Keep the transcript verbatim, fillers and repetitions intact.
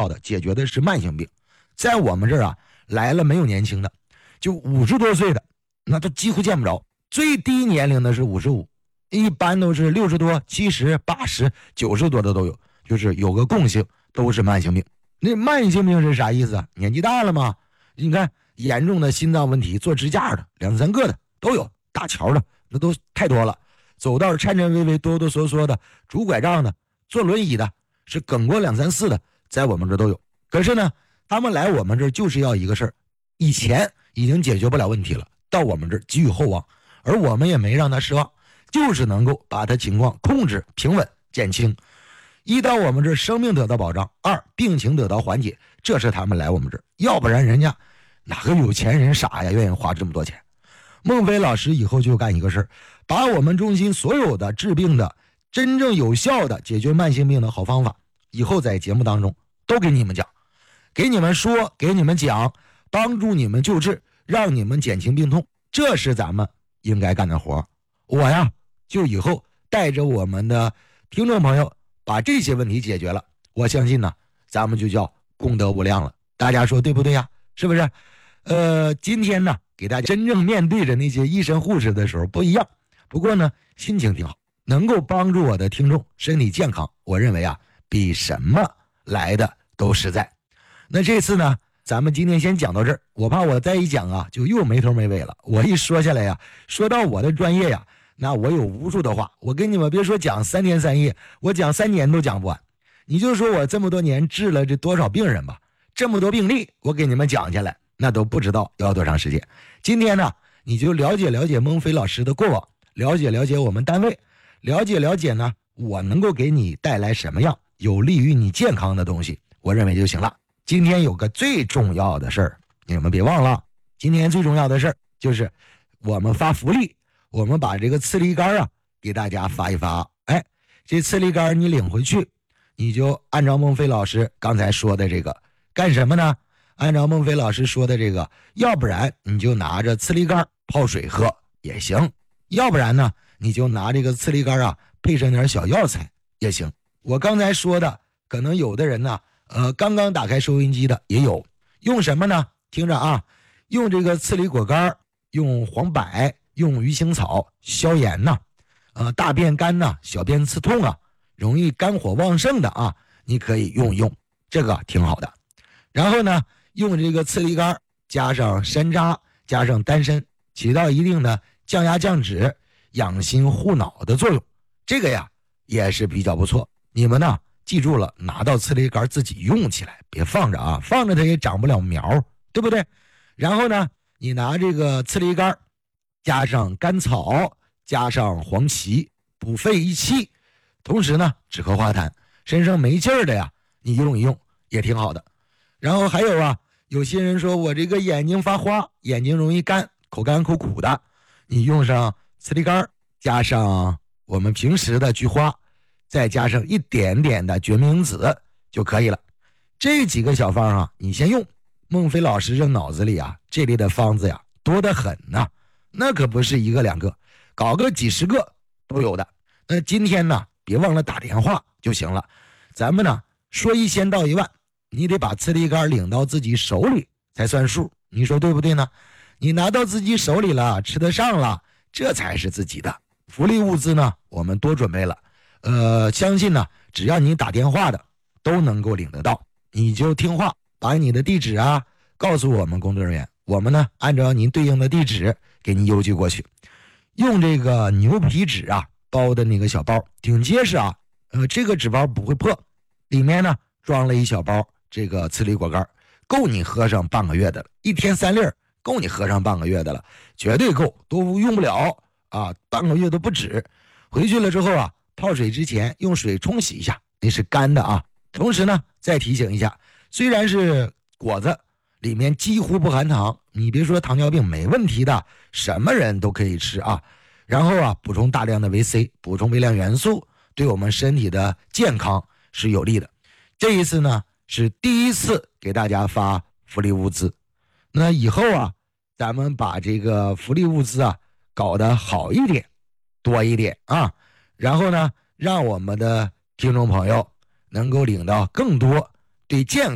要的解决的是慢性病。在我们这儿啊，来了没有年轻的，就五十多岁的那都几乎见不着，最低年龄的是五十五，一般都是六十多、七十、八十、九十多的都有，就是有个共性，都是慢性病。那慢性病是啥意思啊？年纪大了嘛，你看严重的心脏问题，做支架的两三个的都有，大桥的那都太多了，走道颤颤巍巍、哆哆嗦嗦的，拄拐杖的，坐轮椅的，是梗过两三四的，在我们这都有。可是呢，他们来我们这儿就是要一个事儿，以前已经解决不了问题了，到我们这儿寄予厚望，而我们也没让他失望，就是能够把他情况控制平稳减轻。一到我们这儿，生命得到保障；二，病情得到缓解，这是他们来我们这儿，要不然人家哪个有钱人傻呀，愿意花这么多钱。孟非老师以后就干一个事儿，把我们中心所有的治病的真正有效的解决慢性病的好方法，以后在节目当中都给你们讲，给你们说，给你们讲，帮助你们救治，让你们减轻病痛，这是咱们应该干的活。我呀，就以后带着我们的听众朋友把这些问题解决了，我相信呢，咱们就叫功德无量了。大家说对不对呀？是不是？呃，今天呢，给大家真正面对着那些医生护士的时候不一样，不过呢，心情挺好，能够帮助我的听众身体健康，我认为啊，比什么来的都实在。那这次呢，咱们今天先讲到这儿，我怕我再一讲啊，就又没头没尾了。我一说下来呀，说到我的专业呀，那我有无数的话，我跟你们别说讲三天三夜，我讲三年都讲不完。你就说我这么多年治了这多少病人吧，这么多病例，我给你们讲下来，那都不知道要多长时间。今天呢，你就了解了解孟非老师的过往，了解了解我们单位，了解了解呢，我能够给你带来什么样有利于你健康的东西，我认为就行了。今天有个最重要的事儿，你们别忘了，今天最重要的事儿就是我们发福利，我们把这个刺梨干啊给大家发一发。哎，这刺梨干你领回去，你就按照孟非老师刚才说的这个干什么呢？按照孟非老师说的这个，要不然你就拿着刺梨干泡水喝也行，要不然呢你就拿这个刺梨干啊配上点小药材也行。我刚才说的可能有的人呢呃，刚刚打开收音机的也有，用什么呢？听着啊，用这个刺梨果干，用黄柏，用鱼腥草消炎呐、呃，大便干呐、小便刺痛啊，容易肝火旺盛的啊，你可以用一用，这个挺好的。然后呢，用这个刺梨干加上山楂，加上丹参，起到一定的降压降脂、养心护脑的作用，这个呀也是比较不错。你们呢？记住了，拿到刺梨干自己用起来，别放着啊，放着它也长不了苗，对不对？然后呢，你拿这个刺梨干加上甘草，加上黄芪，补肺益气，同时呢，止咳化痰，身上没劲儿的呀，你用一用也挺好的。然后还有啊，有些人说我这个眼睛发花，眼睛容易干，口干口苦的，你用上刺梨干加上我们平时的菊花，再加上一点点的决明子就可以了。这几个小方啊，你先用。孟非老师这脑子里啊，这类的方子呀多得很呐、啊，那可不是一个两个，搞个几十个都有的。那今天呢，别忘了打电话就行了。咱们呢说一千道一万，你得把刺梨干领到自己手里才算数，你说对不对呢？你拿到自己手里了，吃得上了，这才是自己的。福利物资呢，我们多准备了。呃，相信呢，只要你打电话的都能够领得到，你就听话，把你的地址啊告诉我们工作人员，我们呢按照您对应的地址给你邮寄过去。用这个牛皮纸啊包的那个小包，挺结实啊，呃，这个纸包不会破，里面呢装了一小包这个刺梨果干，够你喝上半个月的了，一天三粒，够你喝上半个月的了，绝对够，都用不了啊，半个月都不止。回去了之后啊，泡水之前用水冲洗一下，那是干的啊。同时呢，再提醒一下，虽然是果子，里面几乎不含糖，你别说糖尿病没问题的，什么人都可以吃啊。然后啊，补充大量的维 C， 补充微量元素，对我们身体的健康是有利的。这一次呢，是第一次给大家发福利物资。那以后啊，咱们把这个福利物资啊搞得好一点，多一点啊。然后呢，让我们的听众朋友能够领到更多对健